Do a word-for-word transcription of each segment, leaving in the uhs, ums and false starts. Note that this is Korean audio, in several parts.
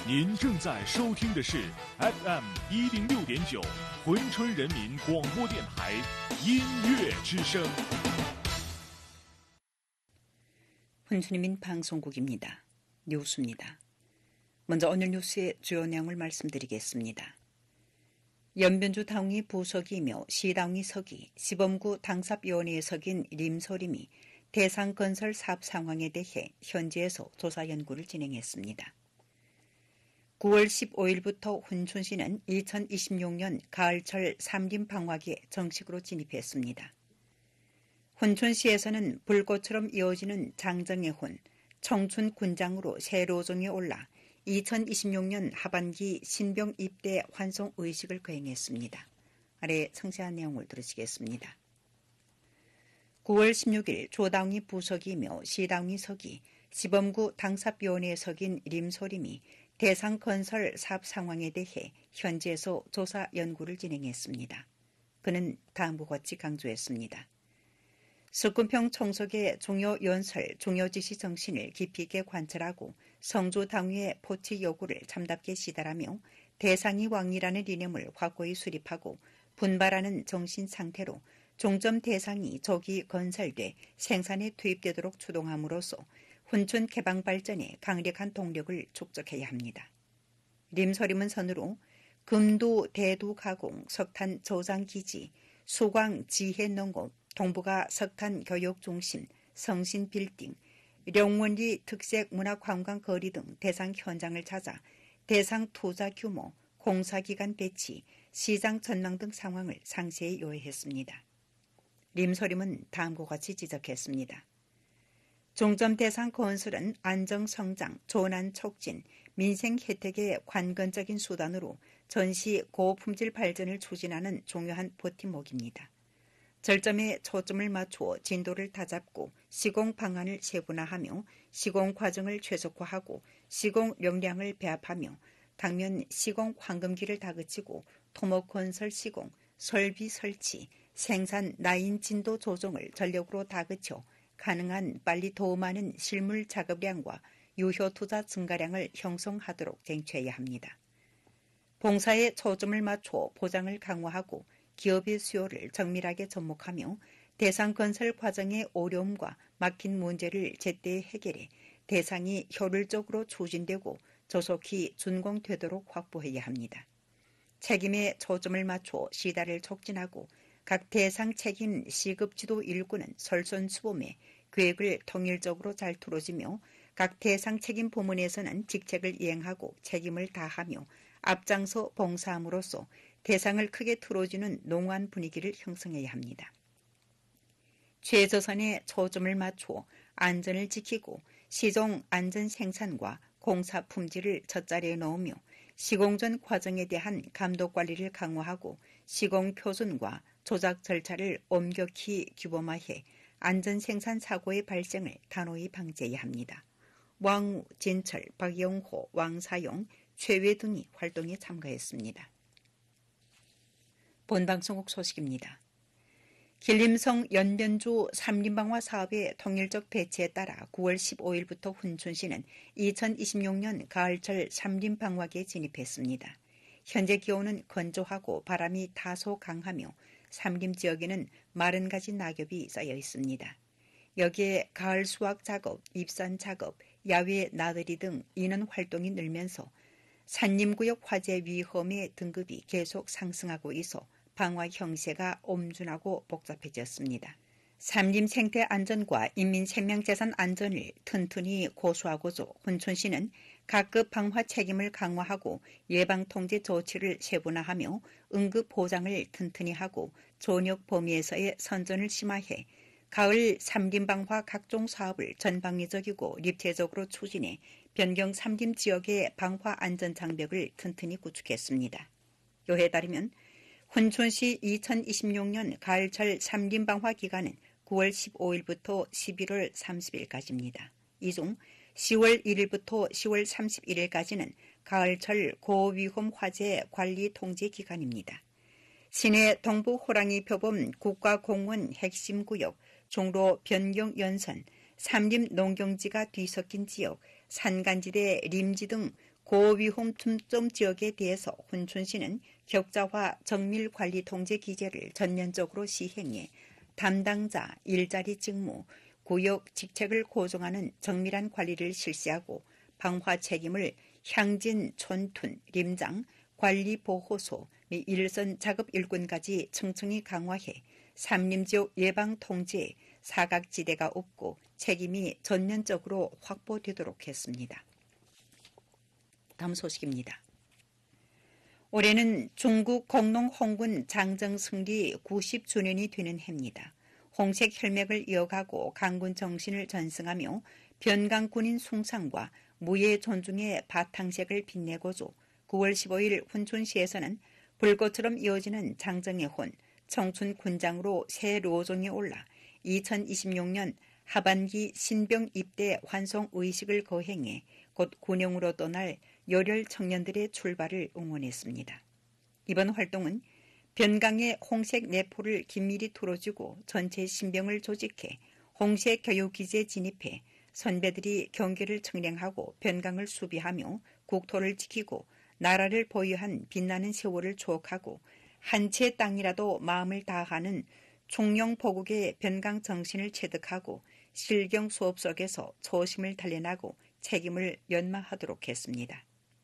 您正在收听的是 에프 엠一零六点九珲春人民广播电台音乐之声。 珲春人民방송국입니다. 뉴스입니다. 먼저 오늘 뉴스의 주요 내용을 말씀드리겠습니다. 연변주 당위 부서기이며 시당위 서기, 시범구 당삽위원회에 석인 림소림이 대상건설 사업 상황에 대해 현지에서 조사 연구를 진행했습니다. 구월 십오일부터 훈춘시는 이천이십육 년 가을철 삼림 방화기에 정식으로 진입했습니다. 훈춘시에서는 불꽃처럼 이어지는 장정의 훈, 청춘 군장으로 새 로종에 올라 이천이십육 년 하반기 신병 입대 환송 의식을 거행했습니다. 아래 상세한 내용을 들으시겠습니다. 구월 십육일 조당위 부서기이며 시당위 서기, 시범구 당삽위원회에 석인 림소림이 대상건설 사업 상황에 대해 현지에서 조사 연구를 진행했습니다. 그는 다음과 같이 강조했습니다. 석군평 총석의 중요 연설, 중요 지시 정신을 깊이 있게 관찰하고 성주 당위의 포치 요구를 참답게 시달하며 대상이 왕이라는 이념을 확고히 수립하고 분발하는 정신 상태로 종점 대상이 조기 건설돼 생산에 투입되도록 추동함으로써 훈춘 개방 발전에 강력한 동력을 축적해야 합니다. 림소림은 선으로 금도 대두 가공 석탄 저장기지, 수광 지혜 농업, 동부가 석탄 교육 중심, 성신 빌딩, 령원리 특색 문화관광 거리 등 대상 현장을 찾아 대상 투자 규모, 공사기간 배치, 시장 전망 등 상황을 상세히 요약했습니다. 림소림은 다음과 같이 지적했습니다. 종점 대상 건설은 안정성장, 조난 촉진, 민생 혜택의 관건적인 수단으로 전시 고품질 발전을 추진하는 중요한 버팀목입니다. 절점에 초점을 맞추어 진도를 다잡고 시공 방안을 세분화하며 시공 과정을 최적화하고 시공 역량을 배합하며 당면 시공 황금기를 다그치고 토목건설 시공, 설비 설치, 생산 라인 진도 조정을 전력으로 다그쳐 가능한 빨리 더 많은 실물 작업량과 유효 투자 증가량을 형성하도록 쟁취해야 합니다. 봉사에 초점을 맞춰 보장을 강화하고 기업의 수요를 정밀하게 접목하며 대상 건설 과정의 어려움과 막힌 문제를 제때 해결해 대상이 효율적으로 추진되고 조속히 준공되도록 확보해야 합니다. 책임에 초점을 맞춰 시다를 촉진하고 각 대상 책임 시급지도 일꾼은 솔선수범해 계획을 통일적으로 잘 틀어지며 각 대상 책임 부문에서는 직책을 이행하고 책임을 다하며 앞장서 봉사함으로써 대상을 크게 틀어주는 농후한 분위기를 형성해야 합니다. 최저선에 초점을 맞추어 안전을 지키고 시종 안전 생산과 공사 품질을 첫자리에 넣으며 시공 전 과정에 대한 감독 관리를 강화하고 시공 표준과 조작 절차를 엄격히 규범화해 안전 생산 사고의 발생을 단호히 방지해야 합니다. 왕우, 진철, 박영호, 왕사용, 최외 등이 활동에 참가했습니다. 본방송국 소식입니다. 길림성 연변주 삼림방화 사업의 통일적 배치에 따라 구월 십오일부터 훈춘시는 이천이십육 년 가을철 삼림방화기에 진입했습니다. 현재 기온은 건조하고 바람이 다소 강하며 삼림 지역에는 마른 가지 낙엽이 쌓여 있습니다. 여기에 가을 수확 작업, 입산 작업, 야외 나들이 등 인원 활동이 늘면서 산림구역 화재 위험의 등급이 계속 상승하고 있어 방화 형세가 엄중하고 복잡해졌습니다. 삼림 생태 안전과 인민 생명재산 안전을 튼튼히 고수하고자 훈춘시는 각급 방화 책임을 강화하고 예방통제 조치를 세분화하며 응급 보장을 튼튼히 하고 전역 범위에서의 선전을 심화해 가을 삼림방화 각종 사업을 전방위적이고 입체적으로 추진해 변경 삼림 지역의 방화 안전 장벽을 튼튼히 구축했습니다. 요에 따르면 훈춘시 이천이십육 년 가을철 삼림방화 기간은 구월 십오일부터 십일월 삼십일까지입니다. 이 중 시월 일일부터 시월 삼십일일까지는 가을철 고위험 화재 관리 통제 기간입니다. 시내 동부 호랑이 표범 국가공원 핵심구역, 종로 변경 연선, 삼림 농경지가 뒤섞인 지역, 산간지대 림지 등 고위험 tum점 지역에 대해서 훈춘시는 격자화 정밀 관리 통제 기제를 전면적으로 시행해 담당자, 일자리 직무, 구역 직책을 고정하는 정밀한 관리를 실시하고 방화 책임을 향진, 촌툰, 림장, 관리보호소 및 일선 작업 일꾼까지 층층이 강화해 산림지역 예방 통제에 사각지대가 없고 책임이 전면적으로 확보되도록 했습니다. 다음 소식입니다. 올해는 중국 공농 홍군 장정 승리 구십 주년이 되는 해입니다. 홍색 혈맥을 이어가고 강군 정신을 전승하며 변강 군인 숭상과 무예 존중의 바탕색을 빛내고조 구월 십오일 훈춘시에서는 불꽃처럼 이어지는 장정의 혼, 청춘 군장으로 새 로종에 올라 이천이십육년 하반기 신병 입대 환송 의식을 거행해 곧 군영으로 떠날 열혈 청년들의 출발을 응원했습니다. 이번 활동은 변강의 홍색 내포를 긴밀히 틀어주고 전체 신병을 조직해 홍색 교육기지에 진입해 선배들이 경계를 청량하고 변강을 수비하며 국토를 지키고 나라를 보유한 빛나는 세월을 추억하고 한 채 땅이라도 마음을 다하는 총영포국의 변강 정신을 체득하고 실경 수업 속에서 초심을 단련하고 책임을 연마하도록 했습니다.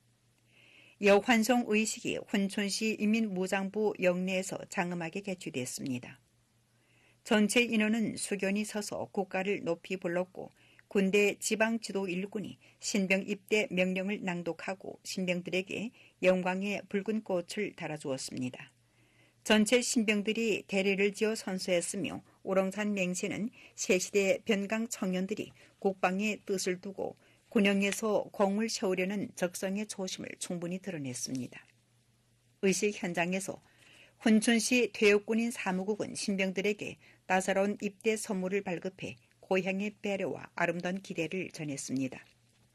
여환송 의식이 훈춘시 인민무장부 영내에서 장엄하게 개최됐습니다. 전체 인원은 수견이 서서 국가를 높이 불렀고 군대 지방지도 일꾼이 신병 입대 명령을 낭독하고 신병들에게 영광의 붉은 꽃을 달아주었습니다. 전체 신병들이 대례를 지어 선서했으며 우렁찬 맹세는 새시대 변강 청년들이 국방의 뜻을 두고 군영에서 공을 세우려는 적성의 초심을 충분히 드러냈습니다. 의식 현장에서 훈춘시 퇴역군인 사무국은 신병들에게 따사로운 입대 선물을 발급해 고향의 배려와 아름다운 기대를 전했습니다.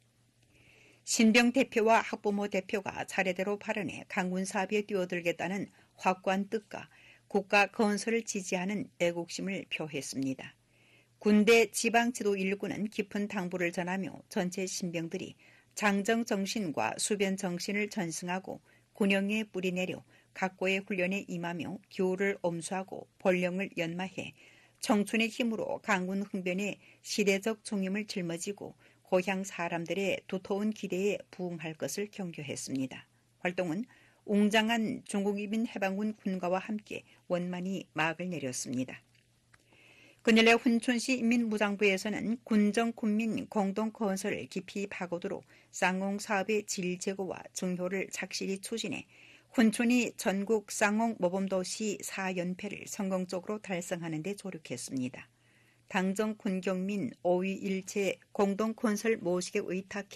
신병 대표와 학부모 대표가 차례대로 발언해 강군 사업에 뛰어들겠다는 확고한 뜻과 국가 건설을 지지하는 애국심을 표했습니다. 군대 지방지도 일군은 깊은 당부를 전하며 전체 신병들이 장정 정신과 수변 정신을 전승하고 군영에 뿌리내려 각고의 훈련에 임하며 기후를 엄수하고 본령을 연마해 청춘의 힘으로 강군 흥변에 시대적 중임을 짊어지고 고향 사람들의 두터운 기대에 부응할 것을 경고했습니다. 활동은 웅장한 중국인민 해방군 군가와 함께 원만히 막을 내렸습니다. 그날의 훈춘시 인민무장부에서는 군정군민 공동건설을 깊이 파고들어 쌍홍 사업의 질 제고와 증효를 착실히 추진해 훈춘이 전국 쌍홍 모범도시 사 연패를 성공적으로 달성하는 데 조력했습니다. 당정 군경민 오위 일체 공동건설 모식에 의탁해